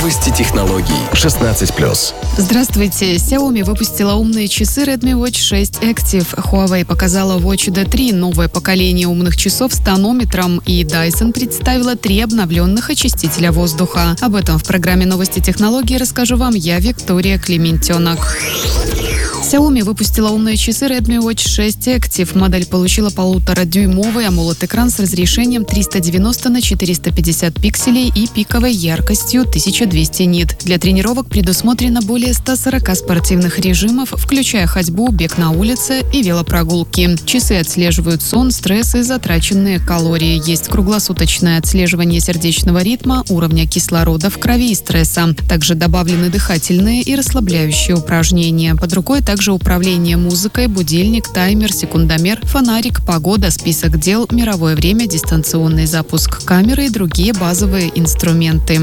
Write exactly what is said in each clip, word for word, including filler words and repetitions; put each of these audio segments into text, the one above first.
Новости технологий. шестнадцать плюс. Здравствуйте. Xiaomi выпустила умные часы Redmi Watch шесть Active. Huawei показала Watch ди три, новое поколение умных часов с тонометром, и Dyson представила три обновленных очистителя воздуха. Об этом в программе «Новости технологий» расскажу вам я, Виктория Клементенок. Xiaomi выпустила умные часы Redmi Watch шесть Active. Модель получила полуторадюймовый AMOLED-экран с разрешением триста девяносто на четыреста пятьдесят пикселей и пиковой яркостью тысяча двести нит. Для тренировок предусмотрено более ста сорока спортивных режимов, включая ходьбу, бег на улице и велопрогулки. Часы отслеживают сон, стресс и затраченные калории. Есть круглосуточное отслеживание сердечного ритма, уровня кислорода в крови и стресса. Также добавлены дыхательные и расслабляющие упражнения. Под рукой также управление музыкой, будильник, таймер, секундомер, фонарик, погода, список дел, мировое время, дистанционный запуск камеры и другие базовые инструменты.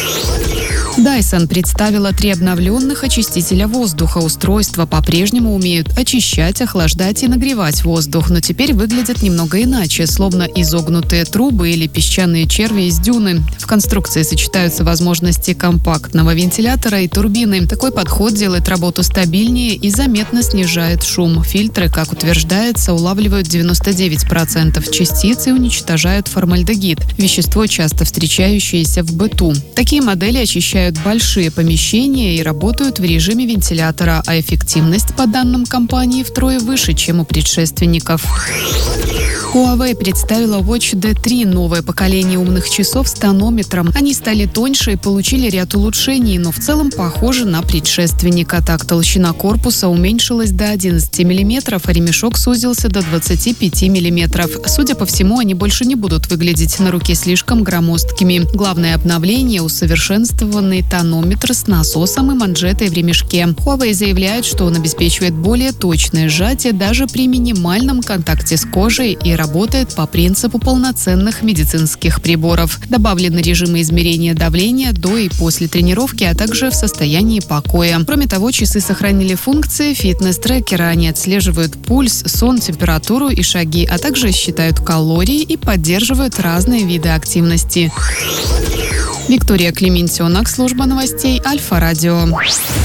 Dyson представила три обновленных очистителя воздуха. Устройства по-прежнему умеют очищать, охлаждать и нагревать воздух, но теперь выглядят немного иначе, словно изогнутые трубы или песчаные черви из дюны. В конструкции сочетаются возможности компактного вентилятора и турбины. Такой подход делает работу стабильнее и заметно снижает шум. Фильтры, как утверждается, улавливают девяносто девять процентов частиц и уничтожают формальдегид, вещество, часто встречающееся в быту. Такие модели очищают большие помещения и работают в режиме вентилятора, а эффективность, по данным компании, втрое выше, чем у предшественников. Huawei представила Watch ди три, новое поколение умных часов с тонометром. Они стали тоньше и получили ряд улучшений, но в целом похожи на предшественника. Так, толщина корпуса уменьшилась до одиннадцати миллиметров, а ремешок сузился до двадцати пяти миллиметров. Судя по всему, они больше не будут выглядеть на руке слишком громоздкими. Главное обновление – усовершенствованный тонометр с насосом и манжетой в ремешке. Huawei заявляет, что он обеспечивает более точное сжатие даже при минимальном контакте с кожей и работает по принципу полноценных медицинских приборов. Добавлены режимы измерения давления до и после тренировки, а также в состоянии покоя. Кроме того, часы сохранили функции фитнес-трекера. Они отслеживают пульс, сон, температуру и шаги, а также считают калории и поддерживают разные виды активности. Виктория Клементенок, служба новостей Альфа-Радио.